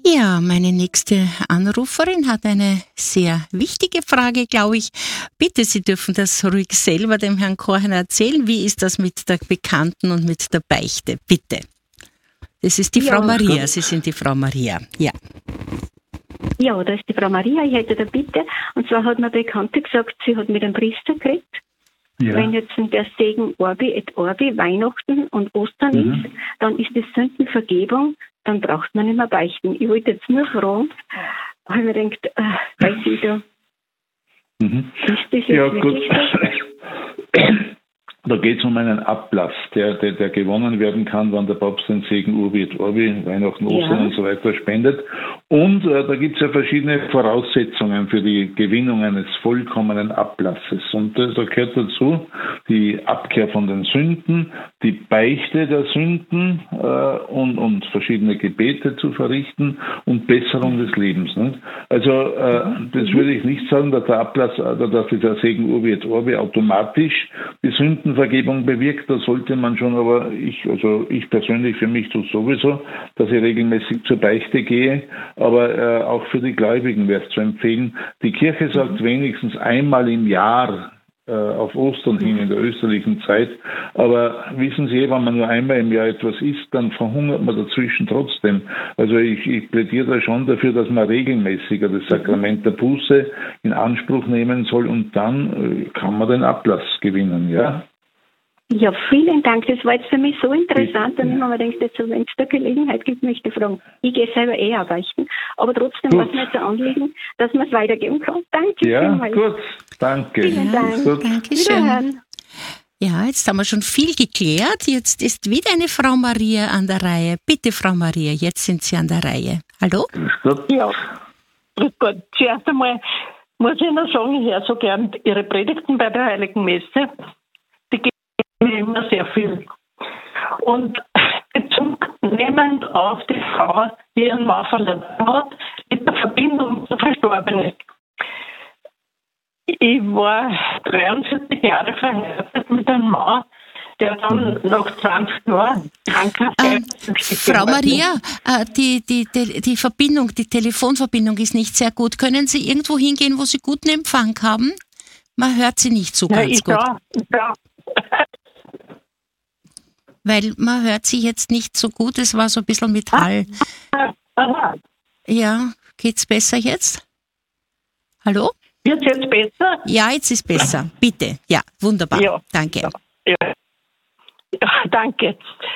Ja, meine nächste Anruferin hat eine sehr wichtige Frage, glaube ich. Bitte, Sie dürfen das ruhig selber dem Herrn Korchner erzählen. Wie ist das mit der Bekannten und mit der Beichte? Bitte. Das ist die Frau Maria. Sie sind die Frau Maria. Ja. Ja, da ist die Frau Maria. Ich hätte da Bitte. Und zwar hat eine Bekannte gesagt, sie hat mit einem Priester geredet. Ja. Wenn jetzt der Segen Orbi et Orbi, Weihnachten und Ostern ist, dann ist das Sündenvergebung, dann braucht man nicht mehr beichten. Ich wollte jetzt nur fragen, habe mir gedacht, weiß ich da, ist das jetzt wirklich so? Da geht es um einen Ablass, der gewonnen werden kann, wann der Papst den Segen Urbi et Orbi, Weihnachten, Ostern und so weiter spendet. Und da gibt es ja verschiedene Voraussetzungen für die Gewinnung eines vollkommenen Ablasses. Und da gehört dazu die Abkehr von den Sünden, die Beichte der Sünden und verschiedene Gebete zu verrichten und Besserung des Lebens. Nicht? Also das würde ich nicht sagen, dass der Ablass, dass dieser Segen Urbi et Orbi automatisch die Sündenvergebung bewirkt. Da sollte man schon, aber ich persönlich für mich tue es sowieso, dass ich regelmäßig zur Beichte gehe. Aber auch für die Gläubigen wäre es zu empfehlen. Die Kirche sagt wenigstens einmal im Jahr auf Ostern hin in der österlichen Zeit. Aber wissen Sie, wenn man nur einmal im Jahr etwas isst, dann verhungert man dazwischen trotzdem. Also ich plädiere da schon dafür, dass man regelmäßiger das Sakrament der Buße in Anspruch nehmen soll und dann kann man den Ablass gewinnen, ja? Ja, vielen Dank. Das war jetzt für mich so interessant. Und ich habe mir gedacht, wenn es da Gelegenheit gibt, möchte ich fragen. Ich gehe selber beichten. Aber trotzdem war es mir zu Anliegen, dass man es weitergeben kann. Danke vielmals. Ja, gut. Danke. Vielen Dank. Gut. Dankeschön. Ja, jetzt haben wir schon viel geklärt. Jetzt ist wieder eine Frau Maria an der Reihe. Bitte, Frau Maria, jetzt sind Sie an der Reihe. Hallo? Ja, grüß Gott. Zuerst einmal muss ich noch sagen, ich höre so gern Ihre Predigten bei der Heiligen Messe. Mir immer sehr viel. Und Bezug nehmend auf die Frau, die ihren Mann verloren hat, mit der Verbindung zur Verstorbenen. Ich war 43 Jahre verheiratet mit einem Mann, der dann nach 20 Jahren Frau Maria, die Verbindung, die Telefonverbindung ist nicht sehr gut. Können Sie irgendwo hingehen, wo Sie guten Empfang haben? Man hört Sie nicht so ganz gut. Ja. Weil man hört sie jetzt nicht so gut, es war so ein bisschen mit Hall. Ja, geht's besser jetzt? Hallo? Wird's jetzt besser? Ja, jetzt ist besser. Bitte. Ja, wunderbar. Ja. Danke. Ja, danke.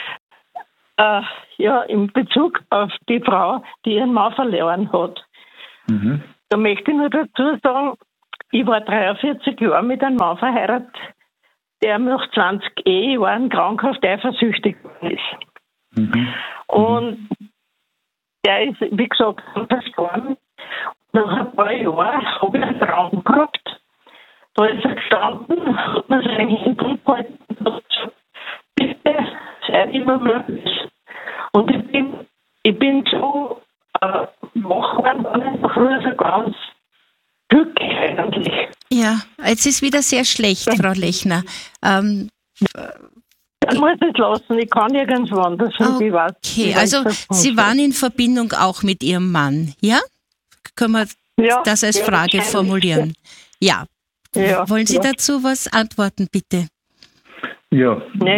In Bezug auf die Frau, die ihren Mann verloren hat. Da möchte ich nur dazu sagen, ich war 43 Jahre mit einem Mann verheiratet, der nach 20 Ehejahren krankhaft eifersüchtig ist. Und der ist, wie gesagt, verstorben. Nach ein paar Jahren habe ich einen Traum gehabt. Da ist er gestanden, hat mir seine Hände gehalten und hat gesagt, bitte seid immer möglich. Und ich bin so wach geworden, früher so ganz glücklich eigentlich. Ja, jetzt ist wieder sehr schlecht, Frau Lechner. Dann muss ich es lassen, ich kann nirgendwo anders. Okay, also Sie waren in Verbindung auch mit Ihrem Mann, ja? Können wir das als Frage formulieren? Ja. Wollen Sie dazu was antworten, bitte? Ja.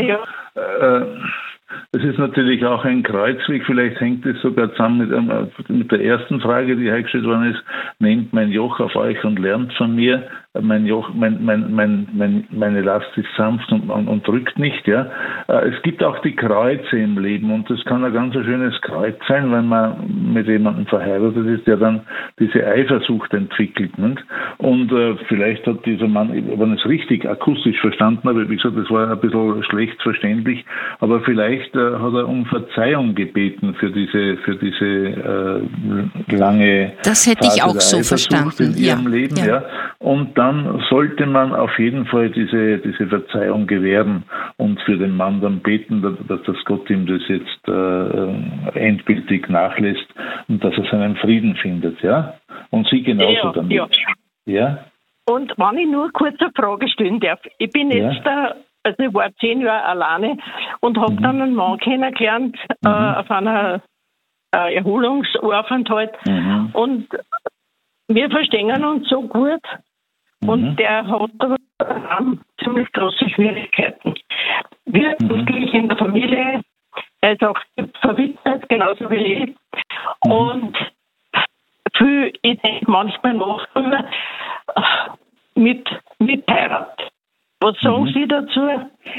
Es ist natürlich auch ein Kreuzweg, vielleicht hängt es sogar zusammen mit der ersten Frage, die hergestellt worden ist, nehmt mein Joch auf euch und lernt von mir, meine Last ist sanft und drückt nicht, ja. Es gibt auch die Kreuze im Leben und das kann ein ganz schönes Kreuz sein, wenn man mit jemandem verheiratet ist, der dann diese Eifersucht entwickelt, nicht? Und vielleicht hat dieser Mann, wenn ich es richtig akustisch verstanden habe, wie gesagt, das war ein bisschen schlecht verständlich, aber vielleicht hat er um Verzeihung gebeten für diese lange das hätte ich auch so verstanden in ihrem Leben, ja. Und dann sollte man auf jeden Fall diese Verzeihung gewähren und für den Mann dann beten, dass das Gott ihm das jetzt endgültig nachlässt und dass er seinen Frieden findet, ja. Und Sie genauso damit. Ja. Und wenn ich nur kurz eine Frage stellen darf, ich bin jetzt also ich war 10 Jahre alleine und habe dann einen Mann kennengelernt auf einer Erholungsaufenthalt. Und wir verstehen uns so gut. Und der hat aber ziemlich große Schwierigkeiten. Wir natürlich in der Familie, er ist auch verwitwet, genauso wie ich. Und ich denke manchmal nach mit Heirat. Was sagen Sie dazu?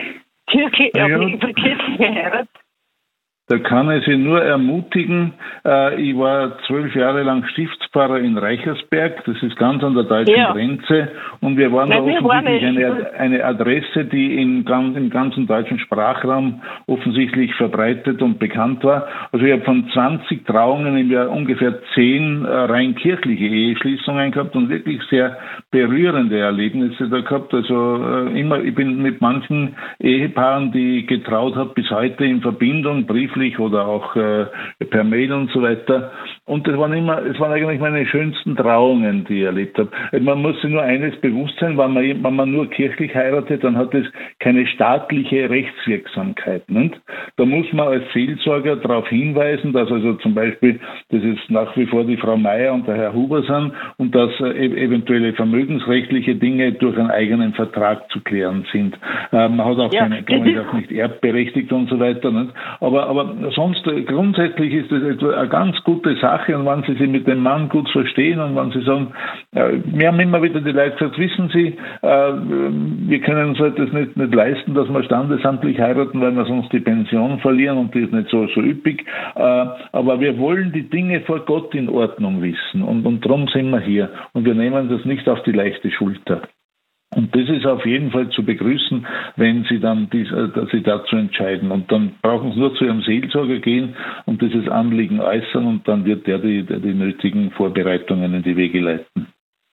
Kirchliche Heirat? Da kann ich Sie nur ermutigen. Ich war 12 Jahre lang Stiftspfarrer in Reichersberg. Das ist ganz an der deutschen Grenze. Und wir waren da offensichtlich eine Adresse, die im ganzen deutschen Sprachraum offensichtlich verbreitet und bekannt war. Also ich habe von 20 Trauungen im Jahr ungefähr 10 rein kirchliche Eheschließungen gehabt und wirklich sehr berührende Erlebnisse da gehabt. Also ich bin mit manchen Ehepaaren, die ich getraut habe, bis heute in Verbindung, brieflich oder auch per Mail und so weiter. Und es waren eigentlich meine schönsten Trauungen, die ich erlebt habe. Man muss sich nur eines bewusst sein, wenn man nur kirchlich heiratet, dann hat es keine staatliche Rechtswirksamkeit. Nicht? Da muss man als Seelsorger darauf hinweisen, dass also zum Beispiel, das ist nach wie vor die Frau Meier und der Herr Huber sind und dass eventuelle vermögensrechtliche Dinge durch einen eigenen Vertrag zu klären sind. Man hat auch man ist auch nicht erbberechtigt und so weiter. Nicht? Aber sonst grundsätzlich ist das eine ganz gute Sache und wenn Sie sich mit dem Mann gut verstehen und wenn Sie sagen, mir haben immer wieder die Leute gesagt, wissen Sie, wir können uns halt das nicht leisten, dass wir standesamtlich heiraten, weil wir sonst die Pension verlieren und die ist nicht so üppig, aber wir wollen die Dinge vor Gott in Ordnung wissen und darum sind wir hier und wir nehmen das nicht auf die leichte Schulter. Und das ist auf jeden Fall zu begrüßen, wenn Sie dann dass Sie dazu entscheiden. Und dann brauchen Sie nur zu Ihrem Seelsorger gehen und dieses Anliegen äußern und dann wird der die nötigen Vorbereitungen in die Wege leiten.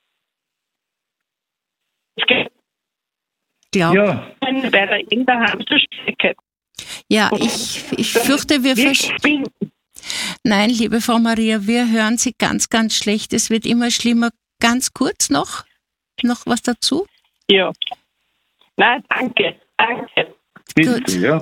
Ja. Bei der Inder haben Sie Schwierigkeiten. Ja, ich fürchte, Nein, liebe Frau Maria, wir hören Sie ganz, ganz schlecht. Es wird immer schlimmer. Ganz kurz noch was dazu? Ja. Nein, danke. Bitte, gut. Ja.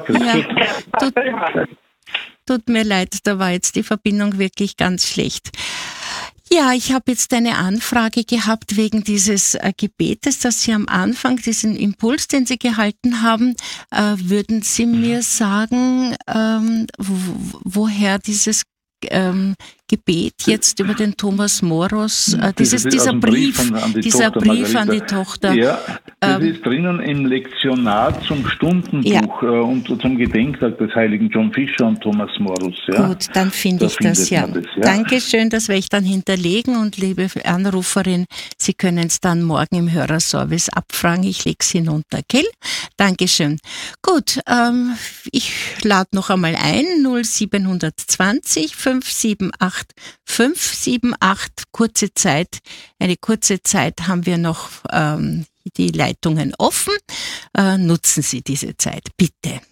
Tut mir leid, da war jetzt die Verbindung wirklich ganz schlecht. Ja, ich habe jetzt eine Anfrage gehabt wegen dieses Gebetes, das Sie am Anfang, diesen Impuls, den Sie gehalten haben. Würden Sie mir sagen, woher dieses Gebet jetzt über den Thomas Moros, dieser Brief an die Tochter. Ja, das ist drinnen im Lektionat zum Stundenbuch und zum Gedenktag des heiligen John Fisher und Thomas Moros. Ja. Gut, dann finde ich das, ja. Dankeschön, das werde ich dann hinterlegen und liebe Anruferin, Sie können es dann morgen im Hörerservice abfragen. Ich lege es hinunter, gell? Dankeschön. Gut, ich lade noch einmal ein, 0720 578 578, eine kurze Zeit haben wir noch die Leitungen offen. Nutzen Sie diese Zeit, bitte.